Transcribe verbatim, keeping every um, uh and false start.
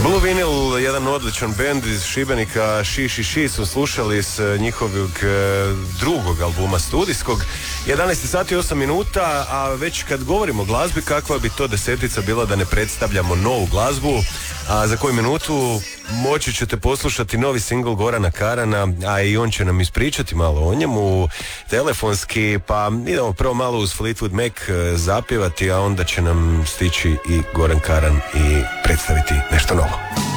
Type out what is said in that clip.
Blue Vinyl, jedan odličan bend iz Šibenika, Ši Ši Ši, smo slušali s njihovog drugog albuma studijskog. jedanaest sati i osam minuta, a već kad govorimo o glazbi, kakva bi to desetica bila da ne predstavljamo novu glazbu, a za koju minutu moći ćete poslušati novi singl Gorana Karana, a i on će nam ispričati malo o njemu telefonski, pa idemo prvo malo uz Fleetwood Mac zapjevati, a onda će nam stići i Goran Karan i predstaviti nešto novo.